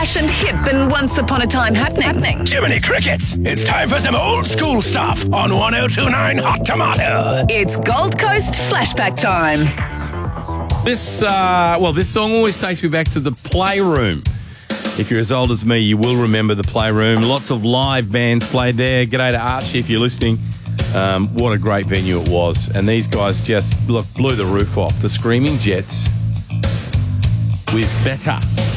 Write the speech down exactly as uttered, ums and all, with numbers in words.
And hip and once upon a time happening. happening. Jiminy Crickets, it's time for some old school stuff on one oh two point nine Hot Tomato. It's Gold Coast flashback time. This, uh, well, this song always takes me back to the Playroom. If you're as old as me, you will remember the Playroom. Lots of live bands played there. G'day to Archie if you're listening. Um, what a great venue it was. And these guys just, look, blew the roof off. The Screaming Jets with Better.